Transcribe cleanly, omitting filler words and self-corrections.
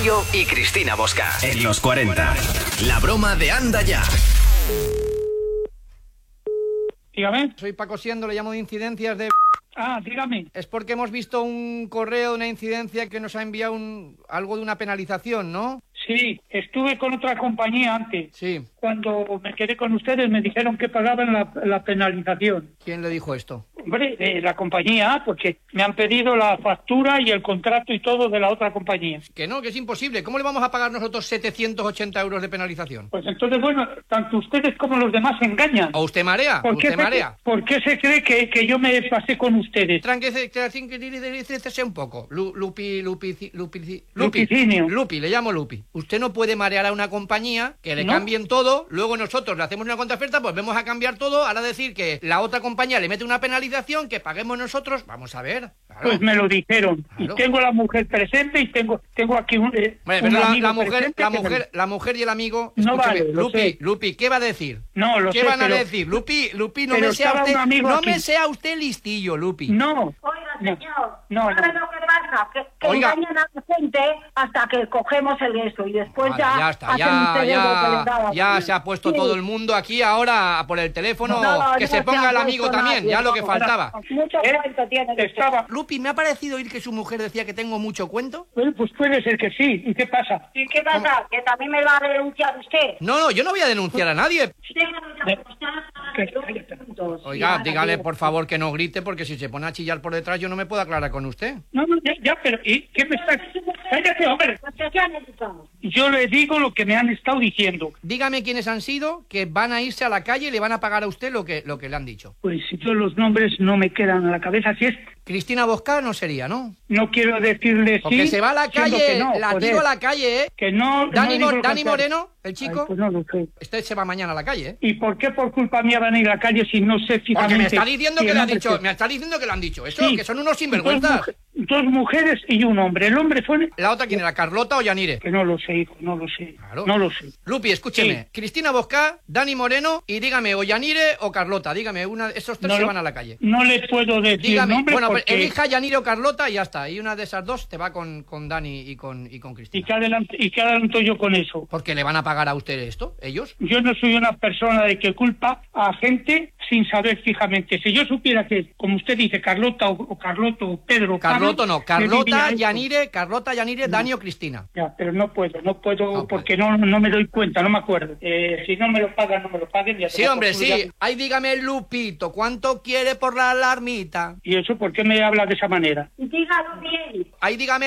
Rocío y Cristina Bosca. En los 40. La broma de Anda Ya. Dígame. Soy Paco Siendo, le llamo de incidencias de... Ah, dígame. Es porque hemos visto un correo de una incidencia que nos ha enviado algo de una penalización, ¿no? Sí, estuve con otra compañía antes. Sí. Cuando me quedé con ustedes me dijeron que pagaban la penalización. ¿Quién le dijo esto? Hombre, la compañía, porque me han pedido la factura y el contrato y todo de la otra compañía. Que no, que es imposible. ¿Cómo le vamos a pagar nosotros 780 euros de penalización? Pues entonces, bueno, tanto ustedes como los demás se engañan. ¿O usted marea? ¿Por qué se cree que yo me pasé con ustedes? Tranquilícese un poco. Lupicinio. Lupi, le llamo Lupi. Usted no puede marear a una compañía que le cambien todo, luego nosotros le hacemos una contraoferta, pues vamos a cambiar todo, ahora decir que la otra compañía le mete una penalización, que paguemos nosotros. Vamos a ver. Claro. Pues me lo dijeron. Claro. Y tengo la mujer presente y tengo aquí un la mujer y el amigo. No Escúcheme, vale, Lupi, ¿qué va a decir? No, lo ¿Qué sé, van a pero... decir? Lupi, no pero me sea usted, no me sea usted listillo, Lupi. No. Oiga, señor, No. ¿sabe lo que pasa? Que Oiga. engañan a la gente hasta que cogemos el eso y después Vale, ya... ya está, hacen ustedes lo que les da la ya gana. se ha puesto Sí. todo el mundo aquí ahora por el teléfono, No, que no se ponga ha el amigo puesto también, nadie, ya lo que no. faltaba. Mucho cuento tiene usted. Estaba... Lupi, me ha parecido oír que su mujer decía que tengo mucho cuento. Bueno, pues puede ser que sí. ¿Y qué pasa? ¿Y qué pasa? ¿Que también me va a denunciar usted? No, yo no voy a denunciar a nadie. Oiga, dígale por favor que no grite, porque si se pone a chillar por detrás yo no me puedo aclarar con usted. No, ya, pero ¿y qué me está...? Cállate, hombre. Yo le digo lo que me han estado diciendo. Dígame quiénes han sido, que van a irse a la calle y le van a pagar a usted lo que le han dicho. Pues si todos los nombres no me quedan a la cabeza, si es... Cristina Bosca no sería, ¿no? No quiero decirle Porque sí, se va a la siendo calle, que no, la joder. tiro a la calle, ¿eh? Que no... Dani, no digo lo Dani contrario. Moreno, el chico, Ay, pues no lo sé. este se va mañana a la calle, ¿eh? ¿Y por qué por culpa mía van a ir a la calle si no sé fijamente... Porque me está diciendo si que el le ha hombre dicho, que- me está diciendo que lo han dicho, eso, Sí. que son unos sinvergüenzas. Dos mujeres y un hombre. El hombre fue... ¿La otra quién era, Carlota o Yanire? Que no lo sé, hijo, no lo sé. Claro. No lo sé. Lupi, escúcheme, Sí. Cristina Bosca, Dani Moreno y dígame, o Yanire o Carlota, dígame, esos tres No se lo- van a la calle. No le puedo decir Dígame, nombre bueno, porque... elija Yanire o Carlota y ya está, y una de esas dos te va con Dani y con ¿Y Cristina. qué adelanto yo con eso? Porque le van a pagar a usted esto, ellos. Yo no soy una persona de que culpa a gente sin saber fijamente. Si yo supiera que, como usted dice, Carlota o Carloto o Pedro... Carloto no, Carlota, Yanire... Yanire, Dani o Cristina. Ya, pero no puedo No porque no me doy cuenta, no me acuerdo. Si no me lo pagan, no me lo paguen. Ya Sí, tengo hombre, oportunidad. sí. Ay, dígame, Lupito, ¿cuánto quiere por la alarmita? ¿Y eso por qué me habla de esa manera? Dígalo bien. Ay, dígame,